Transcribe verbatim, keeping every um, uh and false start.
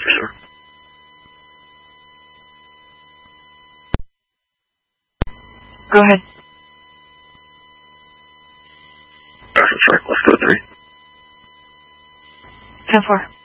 For sure. Go ahead. Alpha Frank, let's go three. ten four.